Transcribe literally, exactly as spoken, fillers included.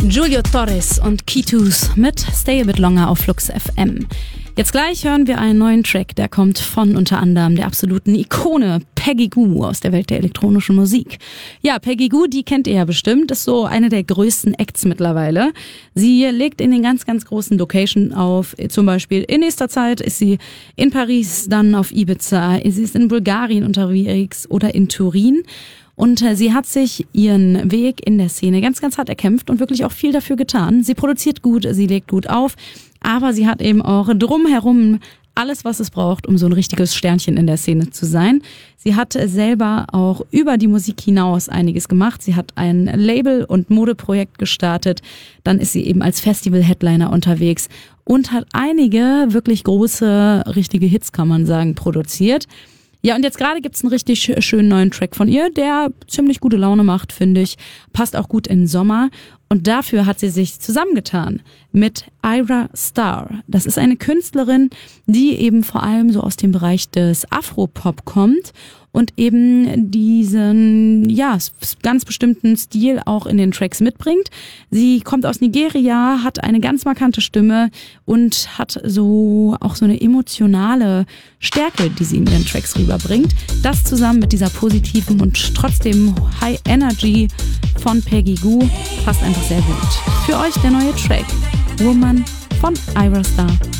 Julio Torres und Kitus mit Stay a Bit Longer auf Flux F M. Jetzt gleich hören wir einen neuen Track, der kommt von unter anderem der absoluten Ikone Peggy Gou aus der Welt der elektronischen Musik. Ja, Peggy Gou, die kennt ihr ja bestimmt, ist so eine der größten Acts mittlerweile. Sie legt in den ganz, ganz großen Locations auf, zum Beispiel in nächster Zeit ist sie in Paris, dann auf Ibiza, sie ist in Bulgarien unterwegs oder in Turin. Und sie hat sich ihren Weg in der Szene ganz, ganz hart erkämpft und wirklich auch viel dafür getan. Sie produziert gut, sie legt gut auf, aber sie hat eben auch drumherum alles, was es braucht, um so ein richtiges Sternchen in der Szene zu sein. Sie hat selber auch über die Musik hinaus einiges gemacht. Sie hat ein Label- und Modeprojekt gestartet. Dann ist sie eben als Festival-Headliner unterwegs und hat einige wirklich große, richtige Hits, kann man sagen, produziert. Ja, und jetzt gerade gibt's einen richtig schönen neuen Track von ihr, der ziemlich gute Laune macht, finde ich. Passt auch gut in den Sommer. Und dafür hat sie sich zusammengetan mit Ayra Starr. Das ist eine Künstlerin, die eben vor allem so aus dem Bereich des Afropop kommt und eben diesen, ja, ganz bestimmten Stil auch in den Tracks mitbringt. Sie kommt aus Nigeria, hat eine ganz markante Stimme und hat so auch so eine emotionale Stärke, die sie in ihren Tracks rüberbringt. Das zusammen mit dieser positiven und trotzdem High Energy von Peggy Gou passt einfach sehr gut. Für euch der neue Track Woman von Ayra Starr.